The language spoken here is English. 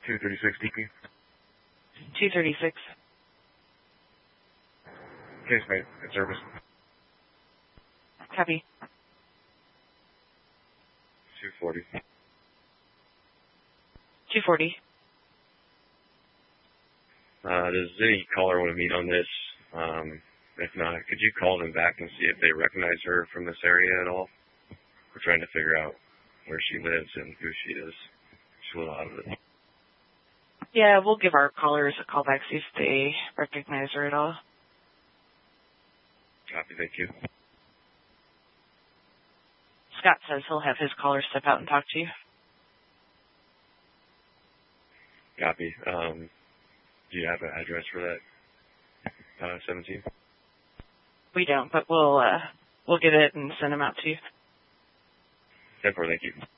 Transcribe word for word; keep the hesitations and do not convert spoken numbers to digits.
two thirty-six D P. two thirty-six. Case mate, in service. Copy. two forty. two forty. Uh, does any caller want to meet on this? Um, if not, could you call them back and see if they recognize her from this area at all? We're trying to figure out where she lives and who she is. She's a little out of it. Yeah, we'll give our callers a call back, see if they recognize her at all. Copy, thank you. Scott says he'll have his caller step out and talk to you. Copy. Um, do you have an address for that? Uh, seventeen? We don't, but we'll uh, we'll get it and send them out to you. ten four, thank you.